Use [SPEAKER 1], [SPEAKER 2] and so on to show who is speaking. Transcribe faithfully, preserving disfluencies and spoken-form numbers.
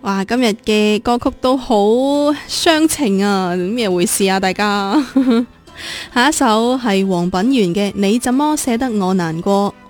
[SPEAKER 1] 哇，今日嘅歌曲都好傷情啊，咩回事啊大家？下一首係黃品源嘅《你怎麼捨得我難過》，